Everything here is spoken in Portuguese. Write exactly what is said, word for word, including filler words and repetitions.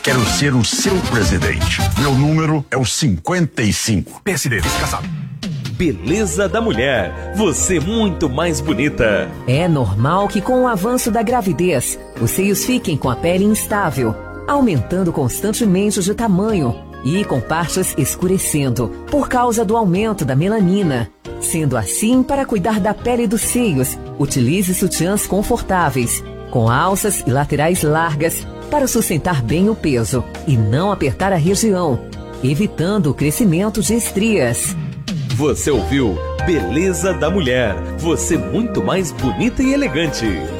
Quero ser o seu presidente. Meu número é o cinquenta e cinco. P S D, descansado. Beleza da mulher, você muito mais bonita. É normal que com o avanço da gravidez, os seios fiquem com a pele instável, aumentando constantemente de tamanho e com partes escurecendo por causa do aumento da melanina. Sendo assim, para cuidar da pele dos seios, utilize sutiãs confortáveis, com alças e laterais largas, para sustentar bem o peso e não apertar a região, evitando o crescimento de estrias. Você ouviu Beleza da Mulher, você muito mais bonita e elegante.